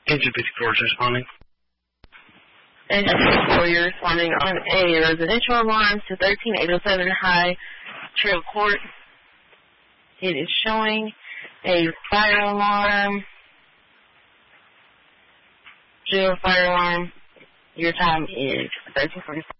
Engine 54 is responding. Engine 54, you're responding on a residential alarm to 13807 High Trail Court. It is showing a fire alarm. Jail fire alarm. Your time is 13:45.